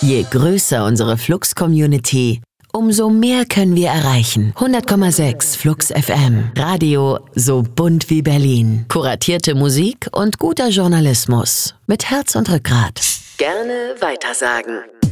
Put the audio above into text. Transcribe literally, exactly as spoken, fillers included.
Je größer unsere Flux-Community, umso mehr können wir erreichen. hundert Komma sechs Flux F M. Radio so bunt wie Berlin. Kuratierte Musik und guter Journalismus. Mit Herz und Rückgrat. Gerne weitersagen.